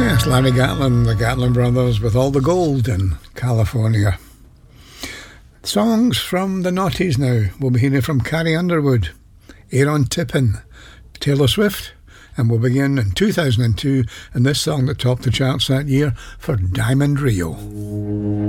Yes, Larry Gatlin, the Gatlin Brothers, with all the gold in California. Songs from the noughties now. We'll be hearing from Carrie Underwood, Aaron Tippin, Taylor Swift, and we'll begin in 2002 and this song that topped the charts that year for Diamond Rio.